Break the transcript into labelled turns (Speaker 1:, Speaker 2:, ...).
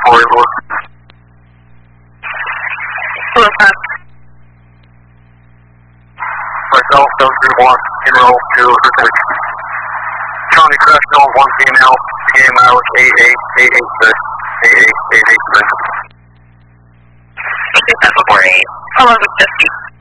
Speaker 1: Corey Lewis. Myself, 731, General 206. County Crash Zone 1 female, PM hours 88886. 88886.
Speaker 2: 5748. How long was 50?